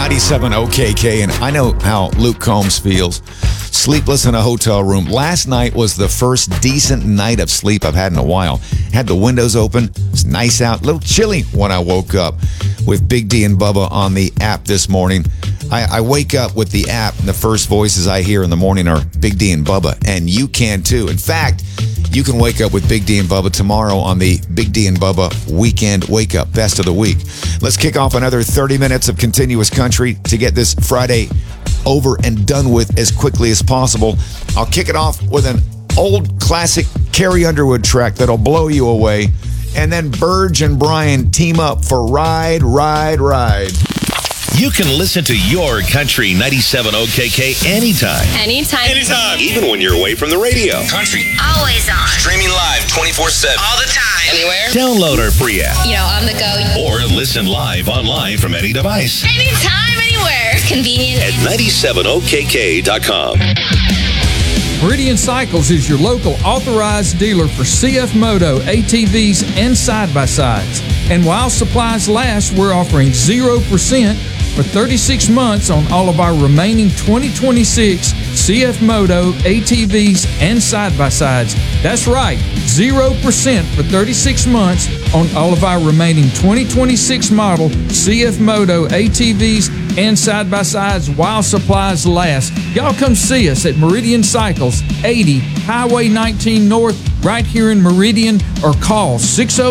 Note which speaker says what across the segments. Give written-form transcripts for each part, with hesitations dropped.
Speaker 1: 97 OKK, and I know how Luke Combs feels. Sleepless in a hotel room. Last night was the first decent night of sleep I've had in a while. Had the windows open. It's nice out. A little chilly when I woke up with Big D and Bubba on the app this morning. I wake up with the app, and the first voices I hear in the morning are Big D and Bubba, and you can too. In fact, you can wake up with Big D and Bubba tomorrow on the Big D and Bubba Weekend Wake Up Best of the Week. Let's kick off another 30 minutes of continuous country to get this Friday over and done with as quickly as possible. I'll kick it off with an old classic Carrie Underwood track that'll blow you away. And then Burge and Brian team up for Ride, Ride, Ride.
Speaker 2: You can listen to your Country 97 OKK anytime.
Speaker 3: Anytime.
Speaker 2: Even when you're away from the radio.
Speaker 3: Country.
Speaker 4: Always on.
Speaker 3: Streaming live 24/7.
Speaker 4: All the time. Anywhere.
Speaker 2: Download our free app.
Speaker 4: On the go.
Speaker 2: Or listen live online from any device.
Speaker 4: Anytime, anywhere. Convenient.
Speaker 2: At 97okk.com.
Speaker 5: Meridian Cycles is your local authorized dealer for CF Moto, ATVs, and side-by-sides. And while supplies last, we're offering 0% for 36 months on all of our remaining 2026 CF Moto, ATVs, and side-by-sides. That's right, 0% for 36 months on all of our remaining 2026 model CF Moto, ATVs, and side-by-sides while supplies last. Y'all come see us at Meridian Cycles, 80 Highway 19 North, right here in Meridian, or call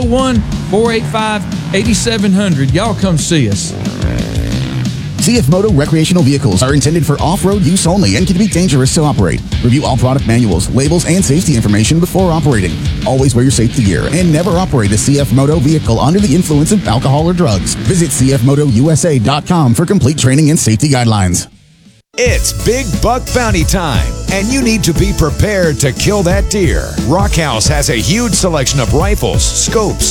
Speaker 5: 601-485-8700. Y'all come see us.
Speaker 6: CF Moto recreational vehicles are intended for off-road use only and can be dangerous to operate. Review all product manuals, labels, and safety information before operating. Always wear your safety gear and never operate a CF Moto vehicle under the influence of alcohol or drugs. Visit cfmotousa.com for complete training and safety guidelines.
Speaker 1: It's Big Buck Bounty time, and you need to be prepared to kill that deer. Rockhouse has a huge selection of rifles, scopes,